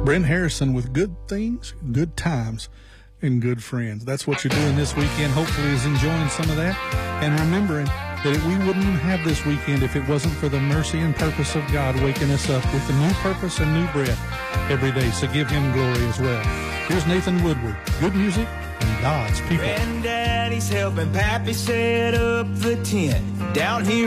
Brent Harrison with good things, good times, and good friends. That's what you're doing this weekend. Hopefully is enjoying some of that and remembering that we wouldn't have this weekend if it wasn't for the mercy and purpose of God waking us up with a new purpose and new breath every day. So give him glory as well. Here's Nathan Woodward. Good music and God's people. Granddaddy's helping Pappy set up the tent down here.